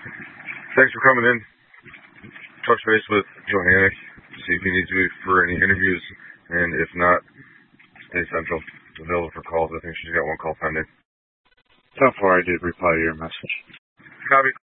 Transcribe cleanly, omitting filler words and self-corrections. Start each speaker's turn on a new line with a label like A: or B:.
A: Thanks for coming in. Touch base with Johannick, see if he needs me for any interviews, and if not, stay central. Available for calls. I think she's got one call pending.
B: So far, I did reply to your message.
A: Copy.